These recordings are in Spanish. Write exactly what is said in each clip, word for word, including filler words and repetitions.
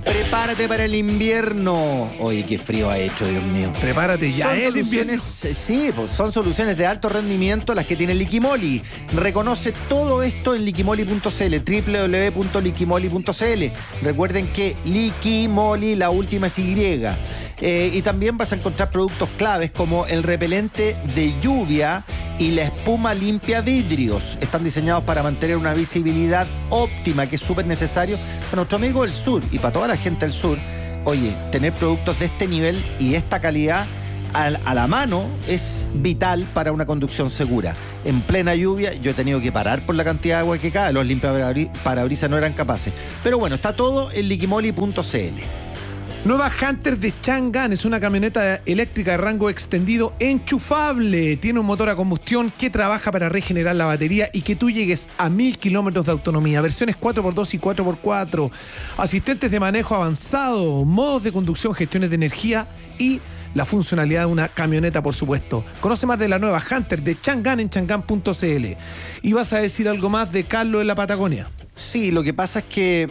Prepárate para el invierno. Oye, qué frío ha hecho, Dios mío. Prepárate ya, Son el invierno. soluciones, sí, pues son soluciones de alto rendimiento las que tiene Liquimoli. Reconoce todo esto en liquimoli punto cl, doble u doble u doble u punto liquimoli punto cl. Recuerden que Liquimoli, la última es Y. Eh, y también vas a encontrar productos claves como el repelente de lluvia y la espuma limpia vidrios. Están diseñados para mantener una visibilidad óptima, que es súper necesario para nuestro amigo del sur y para toda la gente del sur. Oye, tener productos de este nivel y esta calidad a, a la mano es vital para una conducción segura. En plena lluvia yo he tenido que parar por la cantidad de agua que cae, los limpiaparabrisas no eran capaces. Pero bueno, está todo en liquimoli punto cl. Nueva Hunter de Chang'an es una camioneta eléctrica de rango extendido enchufable. Tiene un motor a combustión que trabaja para regenerar la batería y que tú llegues a mil kilómetros de autonomía. Versiones cuatro por dos y cuatro por cuatro. Asistentes de manejo avanzado, modos de conducción, gestiones de energía y la funcionalidad de una camioneta, por supuesto. Conoce más de la nueva Hunter de Chang'an en chang'an punto cl. Y vas a decir algo más de Carlos en la Patagonia. Sí, lo que pasa es que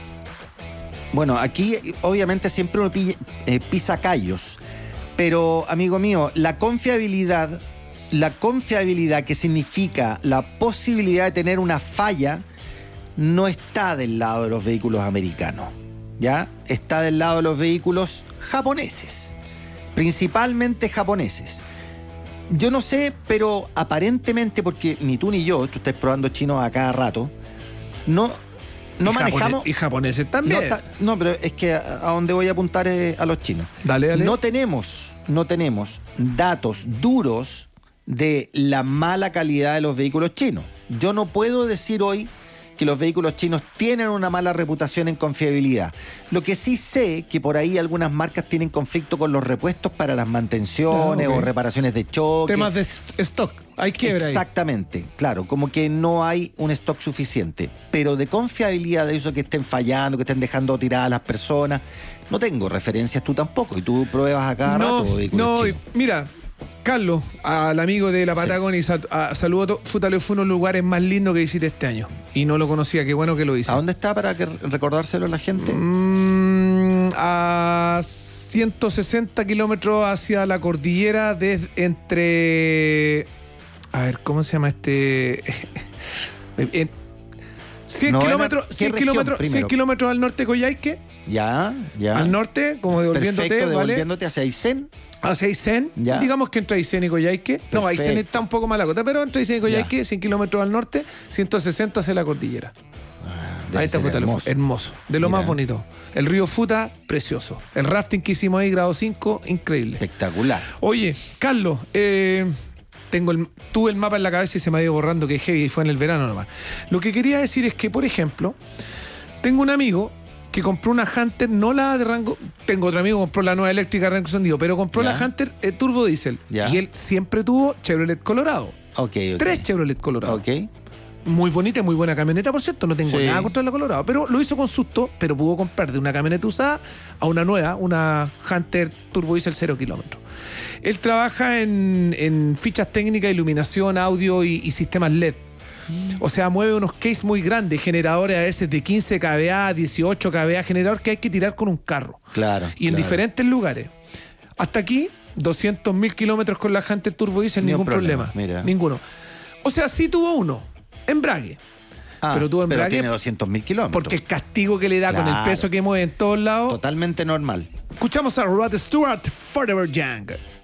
bueno, aquí obviamente siempre uno pilla, eh, pisa callos, pero amigo mío, la confiabilidad, la confiabilidad que significa la posibilidad de tener una falla no está del lado de los vehículos americanos, ¿ya? Está del lado de los vehículos japoneses, principalmente japoneses. Yo no sé, pero aparentemente, porque ni tú ni yo, tú estás probando chinos a cada rato, no... No y manejamos. Japones, y japoneses también. No, ta, no, pero es que a, a donde voy a apuntar es a los chinos. Dale, dale. No tenemos, no tenemos datos duros de la mala calidad de los vehículos chinos. Yo no puedo decir hoy que los vehículos chinos tienen una mala reputación en confiabilidad. Lo que sí sé que por ahí algunas marcas tienen conflicto con los repuestos para las mantenciones, ah, okay, o reparaciones de choque. Temas de stock. Hay quiebra ahí. Exactamente, claro, como que no hay un stock suficiente. Pero de confiabilidad, de eso que estén fallando, que estén dejando tiradas a las personas, no tengo referencias, tú tampoco. Y tú pruebas a cada no, rato vehículos No, chinos. Mira, Carlos, al amigo de la Patagonia, sí, y a, a, saludo, Futale fue uno de los lugares más lindos que visité este año. Y no lo conocía, qué bueno que lo hice. ¿A dónde está para que recordárselo a la gente? Mm, a ciento sesenta kilómetros hacia la cordillera, desde entre... A ver, ¿cómo se llama este? En cien kilómetros, cien kilómetros, cien kilómetros al norte de Coyhaique. Ya, ya. Al norte, como devolviéndote, perfecto, ¿vale? Devolviéndote hacia Aysén. Hacia Aysén. Ya. Digamos que entre Aysén y Coyhaique. Perfecto. No, Aysén está un poco más a la costa, pero entre Aysén y Coyhaique, ya, cien kilómetros al norte, ciento sesenta hacia la cordillera. Ah, ahí está Futa, hermoso. hermoso. De lo Mira. más bonito. El río Futa, precioso. El rafting que hicimos ahí, grado cinco, increíble. Espectacular. Oye, Carlos, eh... Tengo el, tuve el mapa en la cabeza y se me ha ido borrando, que es heavy, y fue en el verano nomás. Lo que quería decir es que, por ejemplo, tengo un amigo que compró una Hunter, no la de rango... Tengo otro amigo que compró la nueva eléctrica de rango extendido, pero compró ¿Ya? la Hunter eh, Turbo Diesel. ¿Ya? Y él siempre tuvo Chevrolet Colorado. Okay, okay. Tres Chevrolet Colorado. Okay. Muy bonita, muy buena camioneta, por cierto. No tengo sí. nada contra la Colorado. Pero lo hizo con susto, pero pudo comprar de una camioneta usada a una nueva, una Hunter Turbo Diesel cero kilómetros. Él trabaja en, en fichas técnicas, iluminación, audio y, y sistemas L E D. O sea, mueve unos cases muy grandes, generadores a veces de quince kilovatios, dieciocho kilovatios, generador que hay que tirar con un carro. Claro. Y en claro. diferentes lugares. Hasta aquí, doscientos mil kilómetros con la Hunter Turbo Diesel, ningún problema. problema. Mira. Ninguno. O sea, sí tuvo uno, embrague. Ah, pero tuvo embrague. Pero tiene doscientos mil kilómetros. Porque el castigo que le da claro. con el peso que mueve en todos lados. Totalmente normal. Escuchamos a Rod Stewart, Forever Young.